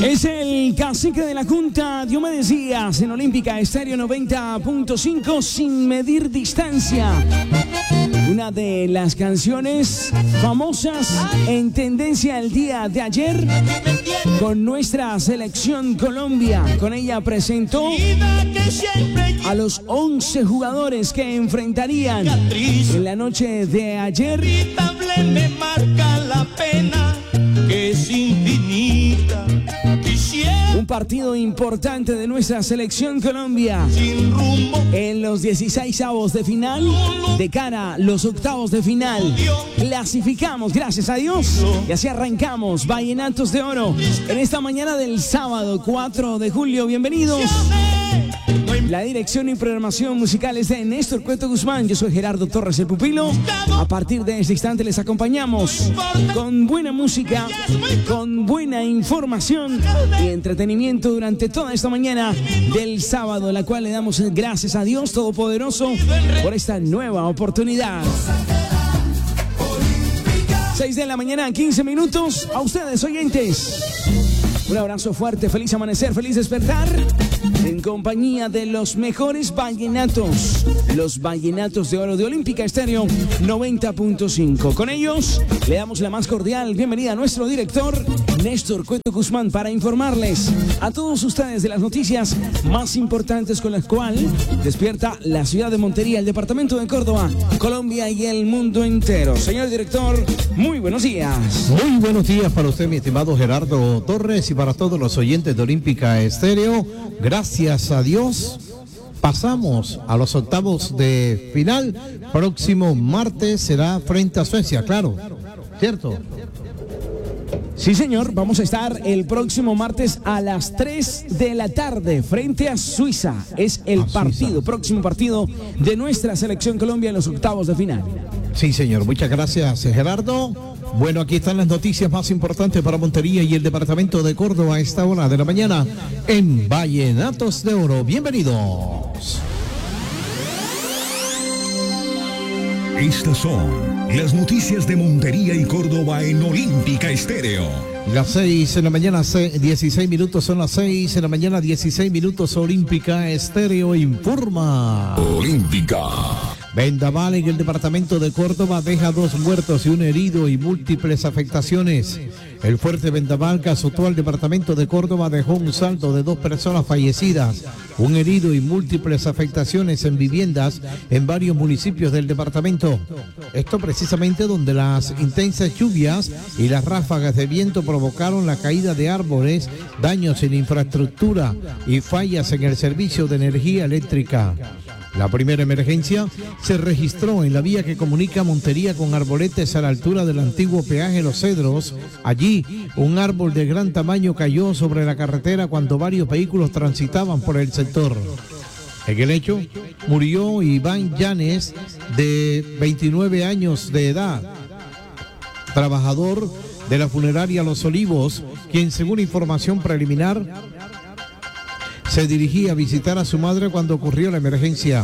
Es el cacique de la Junta, Diomedes Díaz, en Olímpica Estéreo 90.5, Sin Medir Distancia. Una de las canciones famosas en tendencia el día de ayer con nuestra selección Colombia. Con ella presentó a los 11 jugadores que enfrentarían en la noche de ayer. Me marca la pena que es infinita. Un partido importante de nuestra selección Colombia en los 16avos de final, de cara a los octavos de final. Clasificamos, gracias a Dios, y así arrancamos Vallenatos de Oro en esta mañana del sábado 4 de julio. Bienvenidos. La dirección y programación musical es de Néstor Cueto Guzmán. Yo soy Gerardo Torres, el pupilo. A partir de este instante les acompañamos con buena música, con buena información y entretenimiento durante toda esta mañana del sábado, la cual le damos gracias a Dios Todopoderoso por esta nueva oportunidad. 6 de la mañana, 15 minutos. A ustedes, oyentes, un abrazo fuerte, feliz amanecer, feliz despertar, en compañía de los mejores vallenatos, los Vallenatos de Oro de Olímpica Estéreo 90.5. Con ellos le damos la más cordial bienvenida a nuestro director Néstor Cueto Guzmán para informarles a todos ustedes de las noticias más importantes con las cuales despierta la ciudad de Montería, el departamento de Córdoba, Colombia y el mundo entero. Señor director, muy buenos días. Muy buenos días para usted, mi estimado Gerardo Torres, y para todos los oyentes de Olímpica Estéreo. Gracias a Dios, pasamos a los octavos de final. Próximo martes será frente a Suecia, claro, ¿cierto? Sí, señor, vamos a estar el próximo martes a las 3 de la tarde frente a Suiza. Es el próximo partido de nuestra selección Colombia en los octavos de final. Sí, señor, muchas gracias, Gerardo. Bueno, aquí están las noticias más importantes para Montería y el departamento de Córdoba a esta hora de la mañana en Vallenatos de Oro. Bienvenidos. Estas son las noticias de Montería y Córdoba en Olímpica Estéreo. Las 6 de la mañana, 16 minutos, son las 6 de la mañana, 16 minutos. Olímpica Estéreo informa. Olímpica. Vendaval en el departamento de Córdoba deja 2 muertos y 1 herido y múltiples afectaciones. El fuerte vendaval que azotó al departamento de Córdoba dejó un saldo de 2 personas fallecidas, 1 herido y múltiples afectaciones en viviendas en varios municipios del departamento. Esto precisamente donde las intensas lluvias y las ráfagas de viento provocaron la caída de árboles, daños en infraestructura y fallas en el servicio de energía eléctrica. La primera emergencia se registró en la vía que comunica Montería con Arboletes a la altura del antiguo peaje Los Cedros. Allí, un árbol de gran tamaño cayó sobre la carretera cuando varios vehículos transitaban por el sector. En el hecho, murió Iván Llanes, de 29 años de edad, trabajador de la funeraria Los Olivos, quien, según información preliminar, se dirigía a visitar a su madre cuando ocurrió la emergencia.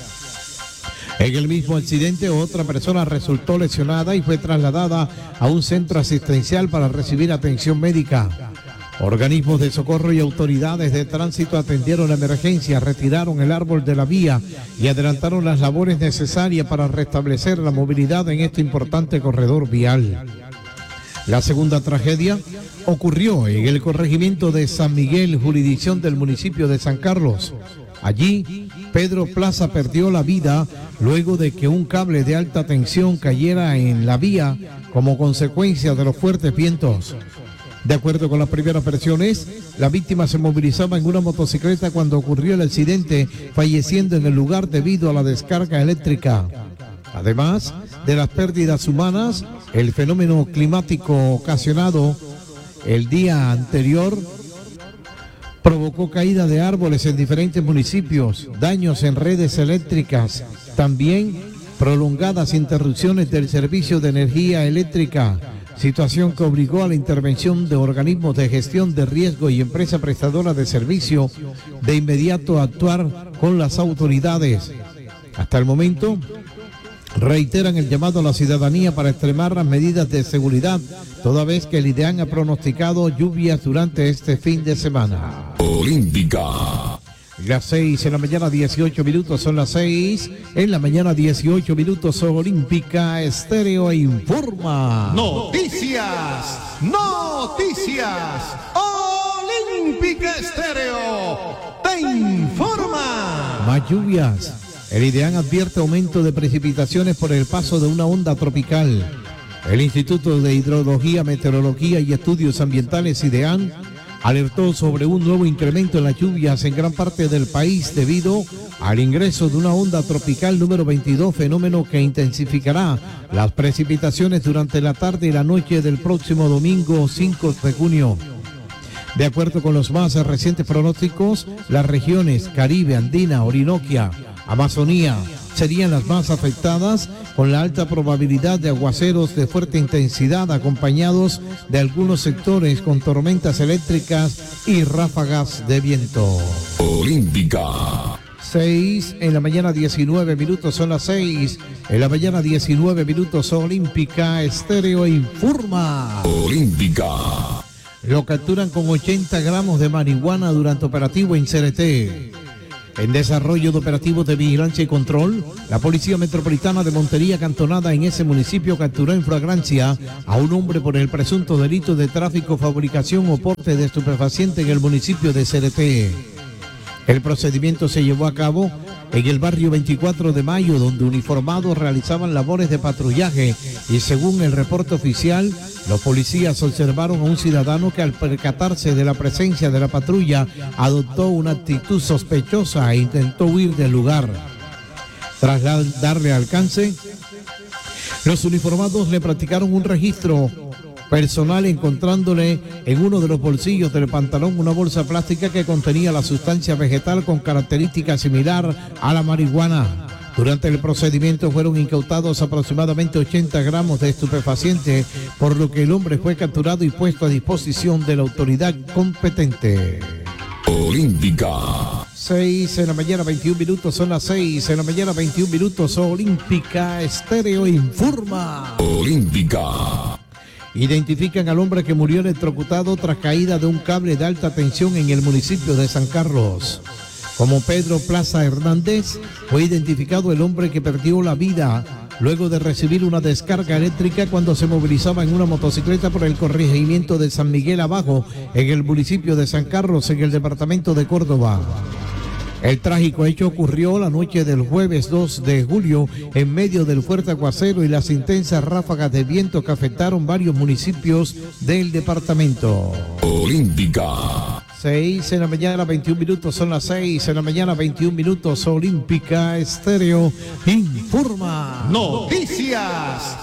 En el mismo accidente, otra persona resultó lesionada y fue trasladada a un centro asistencial para recibir atención médica. Organismos de socorro y autoridades de tránsito atendieron la emergencia, retiraron el árbol de la vía y adelantaron las labores necesarias para restablecer la movilidad en este importante corredor vial. La segunda tragedia ocurrió en el corregimiento de San Miguel, jurisdicción del municipio de San Carlos. Allí, Pedro Plaza perdió la vida luego de que un cable de alta tensión cayera en la vía como consecuencia de los fuertes vientos. De acuerdo con las primeras versiones, la víctima se movilizaba en una motocicleta cuando ocurrió el accidente, falleciendo en el lugar debido a la descarga eléctrica. Además de las pérdidas humanas, el fenómeno climático ocasionado el día anterior provocó caída de árboles en diferentes municipios, daños en redes eléctricas, también prolongadas interrupciones del servicio de energía eléctrica, situación que obligó a la intervención de organismos de gestión de riesgo y empresa prestadora de servicio de inmediato a actuar con las autoridades. Hasta el momento, reiteran el llamado a la ciudadanía para extremar las medidas de seguridad, toda vez que el IDEAN ha pronosticado lluvias durante este fin de semana. Olímpica. Las 6 en la mañana, 18 minutos, son las 6 en la mañana, 18 minutos, Olímpica Estéreo informa. Noticias, Olímpica Estéreo te informa. Más lluvias. El IDEAN advierte aumento de precipitaciones por el paso de una onda tropical. El Instituto de Hidrología, Meteorología y Estudios Ambientales, IDEAN, alertó sobre un nuevo incremento en las lluvias en gran parte del país debido al ingreso de una onda tropical número 22, fenómeno que intensificará las precipitaciones durante la tarde y la noche del próximo domingo 5 de junio. De acuerdo con los más recientes pronósticos, las regiones Caribe, Andina, Orinoquia, Amazonía serían las más afectadas, con la alta probabilidad de aguaceros de fuerte intensidad acompañados de algunos sectores con tormentas eléctricas y ráfagas de viento. Olímpica. 6 en la mañana, 19 minutos, son las 6 en la mañana, 19 minutos, Olímpica Estéreo informa. Olímpica. Lo capturan con 80 gramos de marihuana durante operativo en Cereté. En desarrollo de operativos de vigilancia y control, la Policía Metropolitana de Montería, cantonada en ese municipio, capturó en flagrancia a un hombre por el presunto delito de tráfico, fabricación o porte de estupefaciente en el municipio de Cereté. El procedimiento se llevó a cabo en el barrio 24 de Mayo, donde uniformados realizaban labores de patrullaje y según el reporte oficial, los policías observaron a un ciudadano que al percatarse de la presencia de la patrulla adoptó una actitud sospechosa e intentó huir del lugar. Tras darle alcance, los uniformados le practicaron un registro personal, encontrándole en uno de los bolsillos del pantalón una bolsa plástica que contenía la sustancia vegetal con características similar a la marihuana. Durante el procedimiento fueron incautados aproximadamente 80 gramos de estupefaciente, por lo que el hombre fue capturado y puesto a disposición de la autoridad competente. Olímpica. 6 en la mañana, 21 minutos, son las 6 en la mañana, 21 minutos, Olímpica Estéreo informa. Olímpica. Identifican al hombre que murió electrocutado tras caída de un cable de alta tensión en el municipio de San Carlos. Como Pedro Plaza Hernández, fue identificado el hombre que perdió la vida luego de recibir una descarga eléctrica cuando se movilizaba en una motocicleta por el corregimiento de San Miguel Abajo, en el municipio de San Carlos, en el departamento de Córdoba. El trágico hecho ocurrió la noche del jueves 2 de julio en medio del fuerte aguacero y las intensas ráfagas de viento que afectaron varios municipios del departamento. Olímpica. 6 en la mañana, 21 minutos, son las 6 en la mañana, 21 minutos, Olímpica Estéreo informa. Noticias,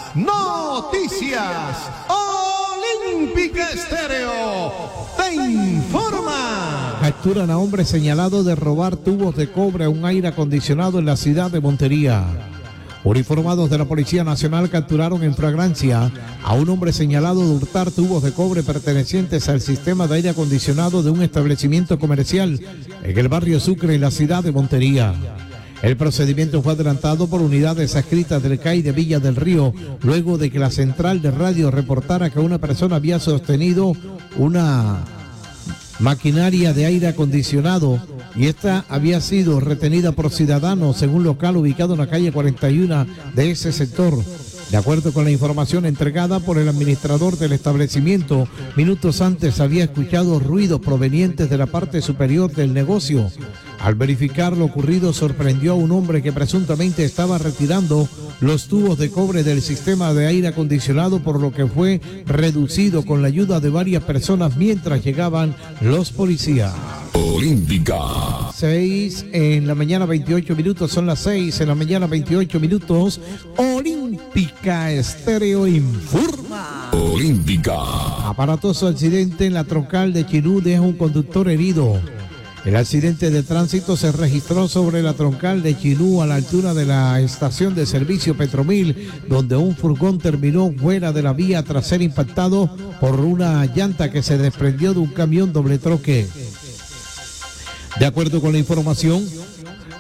Olímpica Estéreo te informa. Capturan a hombre señalado de robar tubos de cobre a un aire acondicionado en la ciudad de Montería. Uniformados de la Policía Nacional capturaron en flagrancia a un hombre señalado de hurtar tubos de cobre pertenecientes al sistema de aire acondicionado de un establecimiento comercial en el barrio Sucre, en la ciudad de Montería. El procedimiento fue adelantado por unidades adscritas del CAI de Villa del Río, luego de que la central de radio reportara que una persona había sostenido una maquinaria de aire acondicionado y esta había sido retenida por ciudadanos en un local ubicado en la calle 41 de ese sector. De acuerdo con la información entregada por el administrador del establecimiento, minutos antes había escuchado ruidos provenientes de la parte superior del negocio. Al verificar lo ocurrido, sorprendió a un hombre que presuntamente estaba retirando los tubos de cobre del sistema de aire acondicionado, por lo que fue reducido con la ayuda de varias personas mientras llegaban los policías. Olímpica. 6 en la mañana, 28 minutos, son las 6 en la mañana, 28 minutos, Olímpica Estéreo informa. Olímpica. Aparatoso accidente en la troncal de Chinú deja un conductor herido. El accidente de tránsito se registró sobre la troncal de Chinú a la altura de la estación de servicio Petromil, donde un furgón terminó fuera de la vía tras ser impactado por una llanta que se desprendió de un camión doble troque. De acuerdo con la información,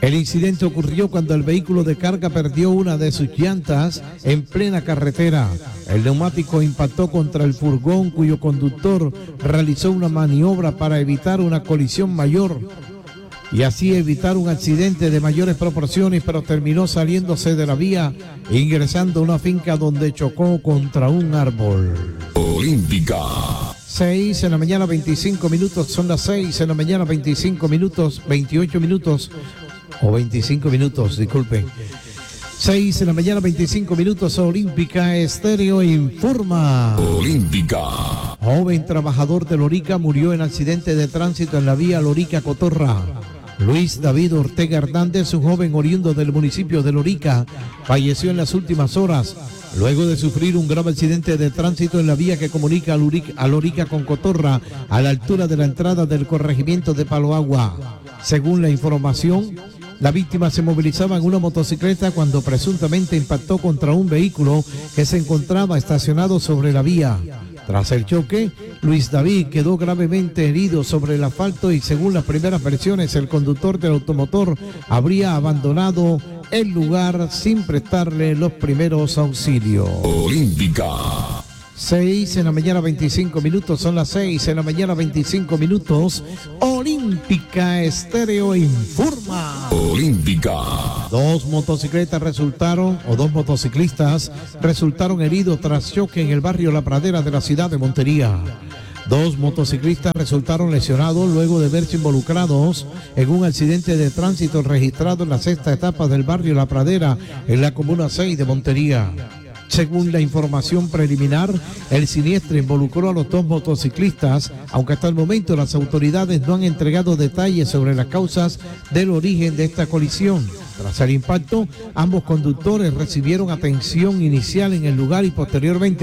El incidente ocurrió cuando el vehículo de carga perdió una de sus llantas en plena carretera. El neumático impactó contra el furgón, cuyo conductor realizó una maniobra para evitar una colisión mayor y así evitar un accidente de mayores proporciones, pero terminó saliéndose de la vía e ingresando a una finca donde chocó contra un árbol. Olímpica. 6 en la mañana, 25 minutos, son las 6 en la mañana, 25 minutos, 28 minutos, o 25 minutos, disculpe. 6 en la mañana, 25 minutos, Olímpica Estéreo informa. Olímpica. Joven trabajador de Lorica murió en accidente de tránsito en la vía Lorica-Cotorra. Luis David Ortega Hernández, un joven oriundo del municipio de Lorica, falleció en las últimas horas, luego de sufrir un grave accidente de tránsito en la vía que comunica a Lorica con Cotorra, a la altura de la entrada del corregimiento de Palo Agua. Según la información, la víctima se movilizaba en una motocicleta cuando presuntamente impactó contra un vehículo que se encontraba estacionado sobre la vía. Tras el choque, Luis David quedó gravemente herido sobre el asfalto y según las primeras versiones, el conductor del automotor habría abandonado el lugar sin prestarle los primeros auxilios. Olímpica. 6 en la mañana, 25 minutos, son las 6 en la mañana, 25 minutos. Olímpica Estéreo informa. Olímpica. Dos motociclistas resultaron heridos tras choque en el barrio La Pradera de la ciudad de Montería. Dos motociclistas resultaron lesionados luego de verse involucrados en un accidente de tránsito registrado en la sexta etapa del barrio La Pradera, en la comuna 6 de Montería. Según la información preliminar, el siniestro involucró a los dos motociclistas, aunque hasta el momento las autoridades no han entregado detalles sobre las causas del origen de esta colisión. Tras el impacto, ambos conductores recibieron atención inicial en el lugar y posteriormente